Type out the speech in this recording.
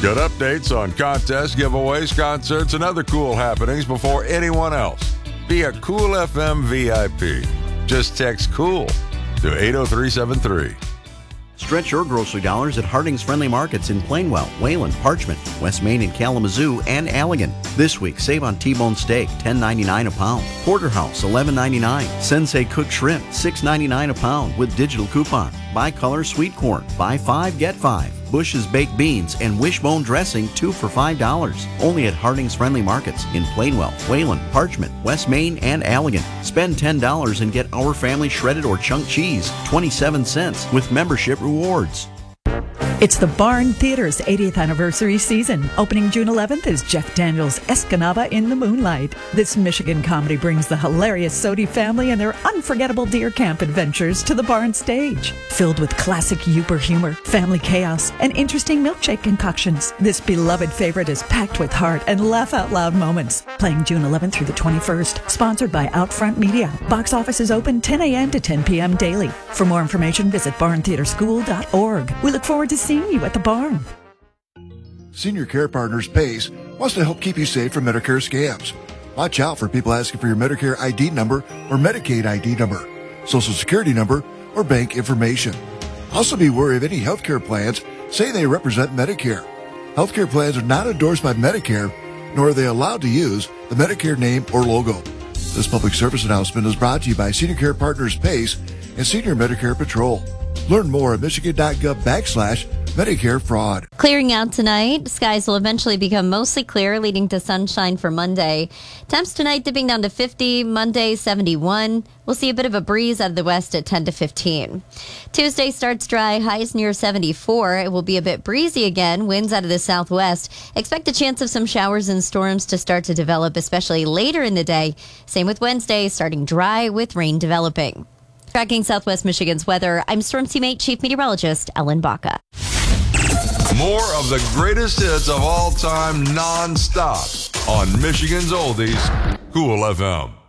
Get updates on contests, giveaways, concerts, and other cool happenings before anyone else. Be a Cool FM VIP. Just text COOL to 80373. Stretch your grocery dollars at Harding's Friendly Markets in Plainwell, Wayland, Parchment, West Main and Kalamazoo, and Allegan. This week, save on T-bone steak, $10.99 a pound. Porterhouse, $11.99. Sensei cooked shrimp, $6.99 a pound with digital coupon. Bicolor sweet corn, buy 5, get 5. Bush's baked beans and Wishbone dressing, 2 for $5. Only at Harding's Friendly Markets in Plainwell, Wayland, Parchment, West Main, and Allegan. Spend $10 and get Our Family shredded or chunk cheese, 27 cents, with membership rewards. It's the Barn Theater's 80th anniversary season. Opening June 11th is Jeff Daniels' Escanaba in the Moonlight. This Michigan comedy brings the hilarious Sodi family and their unforgettable deer camp adventures to the Barn stage. Filled with classic Yooper humor, family chaos, and interesting milkshake concoctions, this beloved favorite is packed with heart and laugh-out-loud moments. Playing June 11th through the 21st. Sponsored by Outfront Media. Box office is open 10 a.m. to 10 p.m. daily. For more information, visit barntheaterschool.org. We look forward to seeing you at the Barn. Senior Care Partners PACE wants to help keep you safe from Medicare scams. Watch out for people asking for your Medicare ID number or Medicaid ID number, Social Security number, or bank information. Also be wary of any healthcare plans say they represent Medicare. Healthcare plans are not endorsed by Medicare, nor are they allowed to use the Medicare name or logo. This public service announcement is brought to you by Senior Care Partners PACE and Senior Medicare Patrol. Learn more at michigan.gov/Medicare fraud. Clearing out tonight. Skies will eventually become mostly clear, leading to sunshine for Monday. Temps tonight dipping down to 50, Monday 71. We'll see a bit of a breeze out of the west at 10 to 15. Tuesday starts dry, highs near 74. It will be a bit breezy again, winds out of the southwest. Expect a chance of some showers and storms to start to develop, especially later in the day. Same with Wednesday, starting dry with rain developing. Tracking Southwest Michigan's weather, I'm Storm Teammate Chief Meteorologist Ellen Baca. More of the greatest hits of all time non-stop on Michigan's Oldies, Cool FM.